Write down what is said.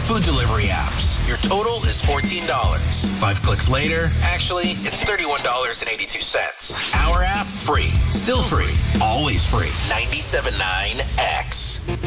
food delivery apps. Your total is $14. 5 clicks later, actually, it's $31.82. Our app, free. Still free. Always free. 97.9 X.